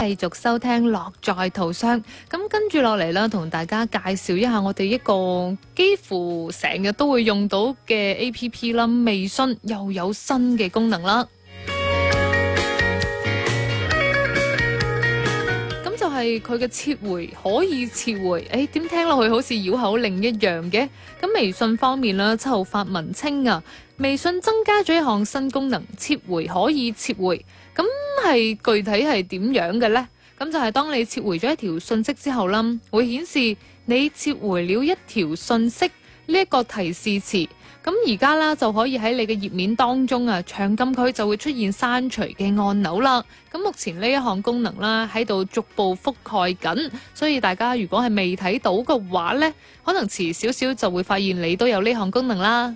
繼續收聽樂在途上。咁跟住落嚟啦，同大家介紹一下我哋一個幾乎成日都會用到嘅 APP 啦，微信又有新嘅功能啦。咁就係佢嘅撤回可以撤回，點聽落去好似繞口令一樣嘅。咁微信方面啦，7號發文稱啊，微信增加咗一項新功能，撤回可以撤回。咁係具體係點樣嘅呢？咁就係當你撤回咗一條信息之後啦，會顯示你撤回了一條信息呢一個提示詞。咁而家啦就可以喺你嘅頁面當中啊，長撳佢就會出現刪除嘅按鈕啦。咁目前呢一項功能啦喺度逐步覆蓋緊，所以大家如果係未睇到嘅話呢，可能遲少少就會發現你都有呢項功能啦。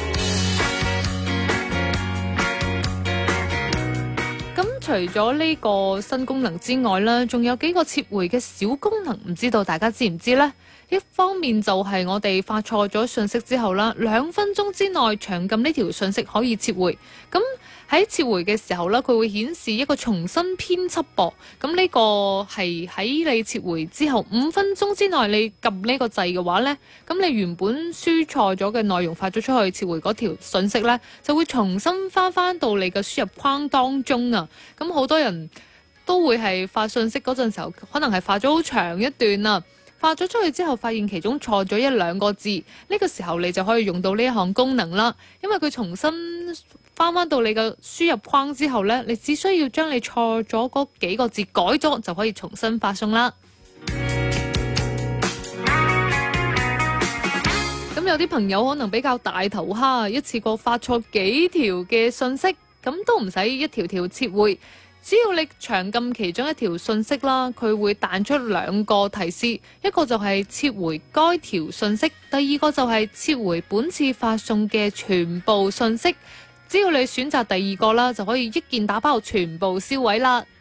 除咗呢個新功能之外啦，仲有幾個撤回嘅小功能，唔知道大家知唔知呢？一方面就係我哋發錯咗信息之後啦，2分鐘之內長撳呢條信息可以撤回。咁喺撤回嘅時候啦，佢會顯示一個重新編輯噃。咁呢個係喺你撤回之後5分鐘之內你撳呢個掣嘅話呢，咁你原本輸錯咗嘅內容發咗出去，撤回嗰條信息呢，就會重新翻到你嘅輸入框當中啊。咁好多人都會係發信息嗰陣時候，可能係發咗好長一段啊，發咗出去之後發現其中錯咗1-2個字，呢個時候你就可以用到呢一項功能啦。因為佢重新翻到你嘅輸入框之後呢，你只需要將你錯咗嗰幾個字改咗，就可以重新發送啦。咁有啲朋友可能比較大頭蝦，一次過發錯幾條嘅信息，咁都唔使一條條撤回，只要你長撳其中一條信息啦，佢會彈出2個提示，一個就係撤回該條信息，第二個就係撤回本次發送嘅全部信息。只要你選擇第二個啦，就可以一件打包全部銷毀啦。